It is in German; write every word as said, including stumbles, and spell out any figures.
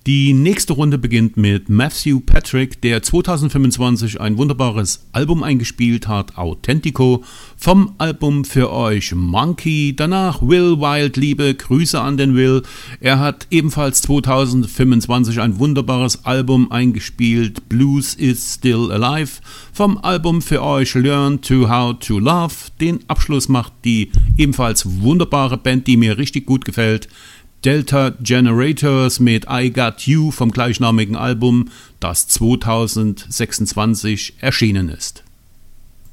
Die nächste Runde beginnt mit Matthew Patrick, der zweitausendfünfundzwanzig ein wunderbares Album eingespielt hat, Authentico, vom Album für euch Monkey. Danach Will Wild, liebe Grüße an den Will. Er hat ebenfalls zweitausendfünfundzwanzig ein wunderbares Album eingespielt, Blues is Still Alive, vom Album für euch Learn to How to Love. Den Abschluss macht die ebenfalls wunderbare Band, die mir richtig gut gefällt, Delta Generators mit I Got You vom gleichnamigen Album, das zweitausendsechsundzwanzig erschienen ist.